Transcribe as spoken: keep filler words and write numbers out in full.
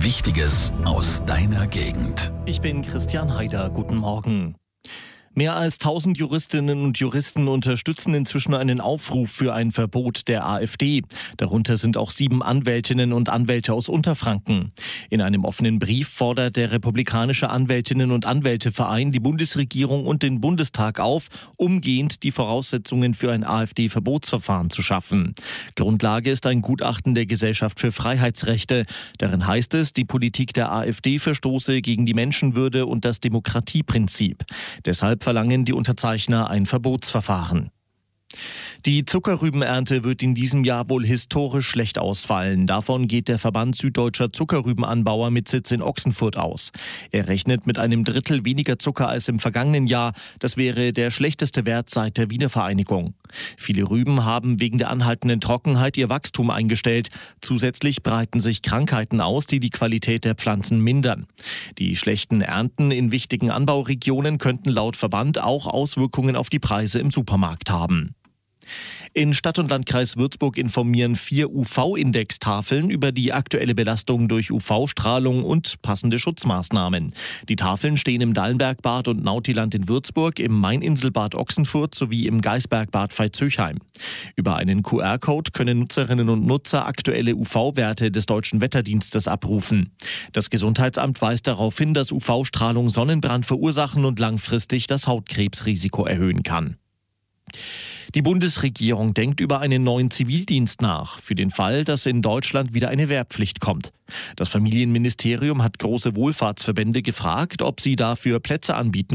Wichtiges aus deiner Gegend. Ich bin Christian Heider. Guten Morgen. Mehr als tausend Juristinnen und Juristen unterstützen inzwischen einen Aufruf für ein Verbot der AfD. Darunter sind auch sieben Anwältinnen und Anwälte aus Unterfranken. In einem offenen Brief fordert der Republikanische Anwältinnen- und Anwälteverein die Bundesregierung und den Bundestag auf, umgehend die Voraussetzungen für ein AfD-Verbotsverfahren zu schaffen. Grundlage ist ein Gutachten der Gesellschaft für Freiheitsrechte. Darin heißt es, die Politik der AfD verstoße gegen die Menschenwürde und das Demokratieprinzip. Deshalb verlangen die Unterzeichner ein Verbotsverfahren. Die Zuckerrübenernte wird in diesem Jahr wohl historisch schlecht ausfallen. Davon geht der Verband Süddeutscher Zuckerrübenanbauer mit Sitz in Ochsenfurt aus. Er rechnet mit einem Drittel weniger Zucker als im vergangenen Jahr. Das wäre der schlechteste Wert seit der Wiedervereinigung. Viele Rüben haben wegen der anhaltenden Trockenheit ihr Wachstum eingestellt. Zusätzlich breiten sich Krankheiten aus, die die Qualität der Pflanzen mindern. Die schlechten Ernten in wichtigen Anbauregionen könnten laut Verband auch Auswirkungen auf die Preise im Supermarkt haben. In Stadt- und Landkreis Würzburg informieren vier U V-Index-Tafeln über die aktuelle Belastung durch U V-Strahlung und passende Schutzmaßnahmen. Die Tafeln stehen im Dallenbergbad und Nautiland in Würzburg, im Maininselbad Ochsenfurt sowie im Geisbergbad Veitshöchheim. Über einen Q R-Code können Nutzerinnen und Nutzer aktuelle U V-Werte des Deutschen Wetterdienstes abrufen. Das Gesundheitsamt weist darauf hin, dass U V-Strahlung Sonnenbrand verursachen und langfristig das Hautkrebsrisiko erhöhen kann. Die Bundesregierung denkt über einen neuen Zivildienst nach, für den Fall, dass in Deutschland wieder eine Wehrpflicht kommt. Das Familienministerium hat große Wohlfahrtsverbände gefragt, ob sie dafür Plätze anbieten